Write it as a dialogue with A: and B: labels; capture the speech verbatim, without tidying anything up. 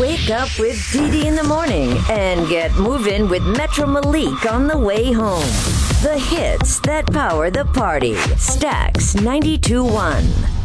A: Wake up with Dee Dee in the morning and get moving with Metro Malik on the way home. The hits that power the party. Stax ninety-two point one.